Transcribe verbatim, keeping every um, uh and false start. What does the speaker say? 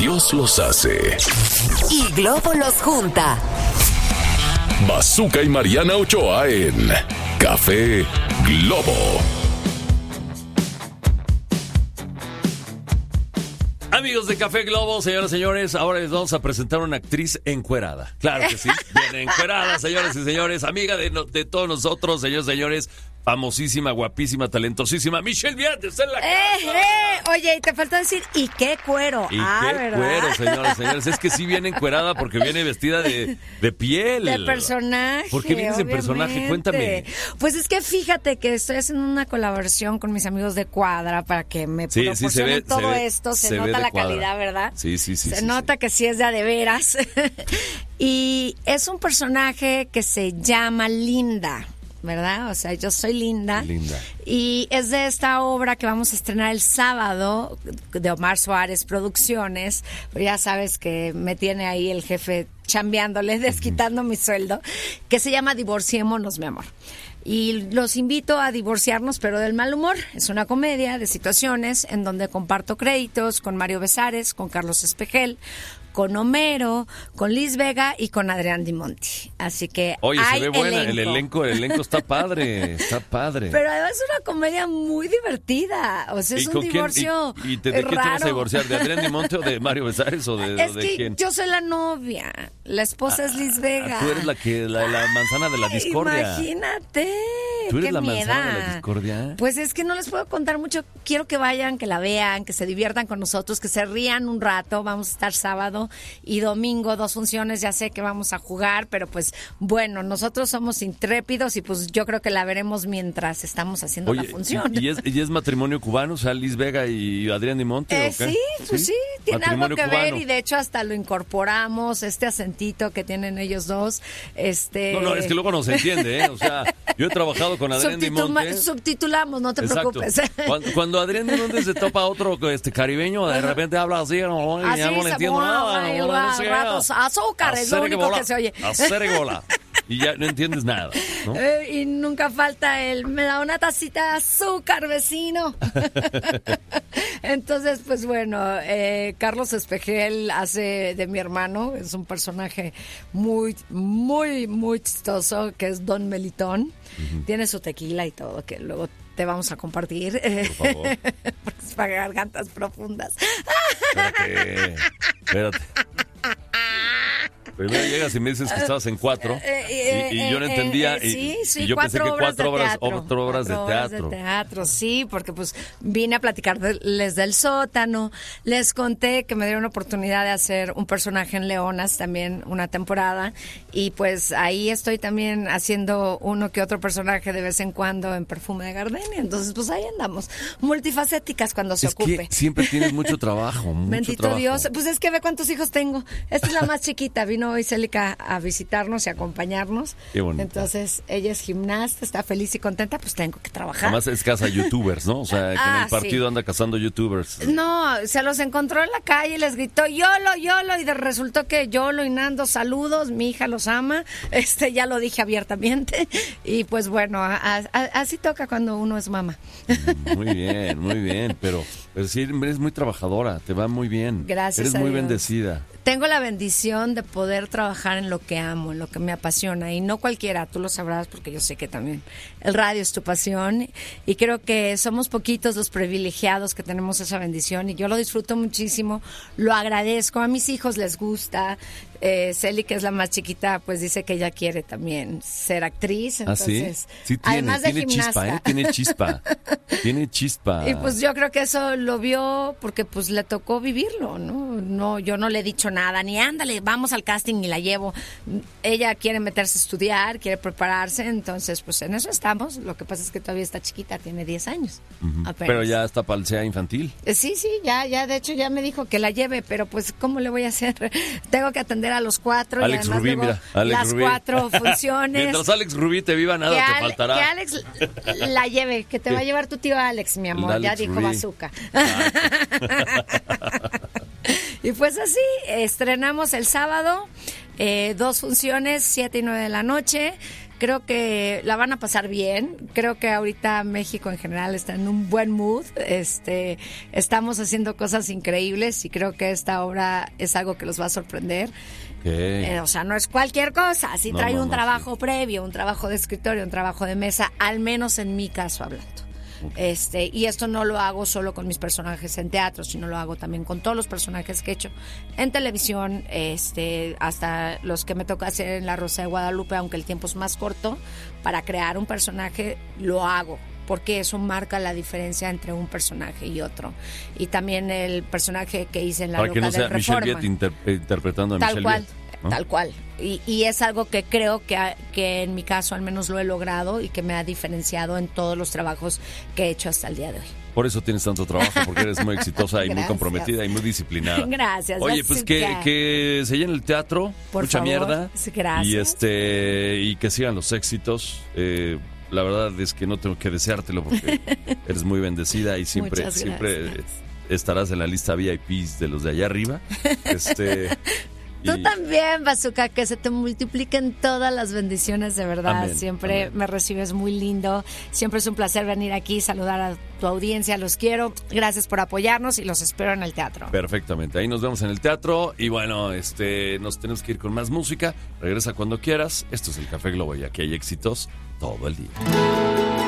Dios los hace. Y Globo los junta. Bazooka y Mariana Ochoa en Café Globo. Amigos de Café Globo, señoras y señores, ahora les vamos a presentar una actriz encuerada. Claro que sí, bien encuerada, señoras y señores, amiga de, no, de todos nosotros, señores y señores, famosísima, guapísima, talentosísima, Michelle Viantes en la casa. Eh, eh, oye, y te faltó decir, ¿y qué cuero? ¿Y ah, qué ¿verdad? cuero, señoras y señores? Es que sí viene encuerada porque viene vestida de, de piel. De personaje. ¿Por qué vienes en personaje? Cuéntame. Pues es que fíjate que estoy haciendo una colaboración con mis amigos de Cuadra para que me sí, proporcionen sí, se ve, todo se ve, esto. Se, se nota la Cuadra. calidad, ¿verdad? Sí, sí, sí. Se sí, nota sí. que sí es de a de veras. Y es un personaje que se llama Linda, ¿verdad? O sea, yo soy Linda. Linda. Y es de esta obra que vamos a estrenar el sábado de Omar Suárez Producciones. Pero ya sabes que me tiene ahí el jefe chambeándole, desquitando mi sueldo, que se llama Divorciémonos, mi amor. Y los invito a divorciarnos, pero del mal humor. Es una comedia de situaciones en donde comparto créditos con Mario Besares, con Carlos Espejel, con Homero, con Liz Vega y con Adrián Di Monti. Así que Oye, hay se ve buena, elenco. el elenco, el elenco está padre, está padre. Pero además es una comedia muy divertida. O sea, es ¿Y un con quién? divorcio ¿Y, y te- de raro. quién te vas a divorciar? ¿De Adrián Di Monte o de Mario Besares o de, Es o de que quién? yo soy la novia, la esposa es Liz Vega. Ah, tú eres la que la, la manzana de la discordia. Imagínate. ¿Tú eres qué la manzana de la mieda. discordia? Pues es que no les puedo contar mucho. Quiero que vayan, que la vean, que se diviertan con nosotros, que se rían un rato. Vamos a estar sábado y domingo, dos funciones. Ya sé que vamos a jugar, pero pues bueno, nosotros somos intrépidos y pues yo creo que la veremos mientras estamos haciendo Oye, la función. ¿y, y es, ¿y es matrimonio cubano? O sea, Liz Vega y Adrián Di Monte. Eh, ¿o qué? sí, pues sí, tiene algo Matrimonio que cubano. ver y de hecho hasta lo incorporamos, este acentito que tienen ellos dos. Este... No, no, es que luego no se entiende, ¿eh? O sea, yo he trabajado con Adrián Di Subtituma- Monte. Subtitulamos, no te Exacto. preocupes. Cuando, cuando Adrián Di Monte se topa a otro este, caribeño, de repente habla así, no, Así ya no le se entiendo pone, nada. ay, No, no, a no sé, ratos, azúcar es lo hacer único bola, que se oye. Hacer bola. Y ya no entiendes nada, ¿no? Eh, y nunca falta el, me da una tacita de azúcar, vecino. Entonces, pues bueno, eh, Carlos Espejel hace de mi hermano, es un personaje muy, muy, muy chistoso, que es Don Melitón. Uh-huh. Tiene su tequila y todo, que luego te vamos a compartir. Por favor. Porque es para gargantas profundas. Espérate, espérate. Primero llegas y me dices que estabas en cuatro eh, y, y yo no entendía eh, eh, sí, y, sí, y yo pensé que cuatro obras, teatro, cuatro obras de cuatro teatro. Obras de teatro, sí, porque pues vine a platicarles del sótano, les conté que me dieron la oportunidad de hacer un personaje en Leonas también una temporada y pues ahí estoy también haciendo uno que otro personaje de vez en cuando en Perfume de Gardenia, entonces pues ahí andamos, multifacéticas cuando se es ocupe. Que siempre tienes mucho trabajo, mucho Bendito trabajo. Dios, pues es que ve cuántos hijos tengo. Esta es la más chiquita, vino hoy Célica a visitarnos y acompañarnos. Qué bonito. Entonces, ella es gimnasta, está feliz y contenta, pues tengo que trabajar. Además es casa youtubers, ¿no? O sea, que Ah, en el partido sí. anda cazando youtubers. No, se los encontró en la calle y les gritó YOLO, YOLO, y de, resultó que YOLO y Nando, saludos, mi hija los ama, este ya lo dije abiertamente, y pues bueno, a, a, así toca cuando uno es mamá. Muy bien, muy bien, pero, pero sí, eres muy trabajadora, te va muy bien. Gracias Eres a muy Dios. bendecida. Tengo la bendición de poder trabajar en lo que amo, en lo que me apasiona, y no cualquiera, tú lo sabrás porque yo sé que también el radio es tu pasión, y creo que somos poquitos los privilegiados que tenemos esa bendición, y yo lo disfruto muchísimo, lo agradezco, a mis hijos les gusta, eh, Celi, que es la más chiquita, pues dice que ella quiere también ser actriz, entonces, ¿Ah, sí? Sí tiene, además de tiene gimnasta. chispa, ¿eh? Tiene chispa, tiene chispa. Y pues yo creo que eso lo vio porque pues le tocó vivirlo, ¿no? No, yo no le he dicho nada, ni ándale, vamos al casting y la llevo. Ella quiere meterse a estudiar, quiere prepararse, entonces pues en eso estamos. Lo que pasa es que todavía está chiquita, tiene diez años. Uh-huh. Apenas. Pero ya está para el SEA infantil. Eh, Sí, sí, ya, ya, de hecho ya me dijo que la lleve, pero pues ¿cómo le voy a hacer? Tengo que atender a los cuatro Alex y además Rubí, luego mira, Alex las Rubí. cuatro funciones. Mientras Alex Rubí te viva, nada que, te Ale- faltará. que Alex la lleve, que te va a llevar tu tío Alex, mi amor, Alex ya dijo Rubí. Bazooka. Y pues así, estrenamos el sábado, eh, dos funciones, siete y nueve de la noche. creo que la van a pasar bien. Creo que ahorita México en general está en un buen mood. Este, estamos haciendo cosas increíbles y creo que esta obra es algo que los va a sorprender. Okay. Eh, o sea, no es cualquier cosa. Si No, trae no, un no, trabajo sí. previo, un trabajo de escritorio, un trabajo de mesa, al menos en mi caso hablando. Este, y esto no lo hago solo con mis personajes en teatro, sino lo hago también con todos los personajes que he hecho en televisión, este, hasta los que me toca hacer en La Rosa de Guadalupe, aunque el tiempo es más corto. Para crear un personaje lo hago, porque eso marca la diferencia entre un personaje y otro. Y también el personaje que hice en La Para Loca que no sea del Reforma. Michelle Viet inter- interpretando a Tal Michelle cual. Viet, ¿no? Tal cual. Y, y es algo que creo que, que en mi caso al menos lo he logrado y que me ha diferenciado en todos los trabajos que he hecho hasta el día de hoy. Por eso tienes tanto trabajo, porque eres muy exitosa y muy Gracias. comprometida y muy disciplinada. Gracias. Oye, pues que, Azúcar. que se llene el teatro, Por mucha favor. mierda. Sí, gracias. Y este y que sigan los éxitos. Eh, la verdad es que no tengo que deseártelo porque eres muy bendecida y siempre, Muchas siempre gracias. estarás en la lista V I Ps de los de allá arriba. Este. Tú y- también, Bazooka, que se te multipliquen todas las bendiciones, de verdad. Amén, Siempre amén. me recibes muy lindo. Siempre es un placer venir aquí, saludar a tu audiencia. Los quiero. Gracias por apoyarnos y los espero en el teatro. Perfectamente, ahí nos vemos en el teatro y bueno, este, nos tenemos que ir con más música. Regresa cuando quieras. Esto es el Café Globo y aquí hay éxitos todo el día.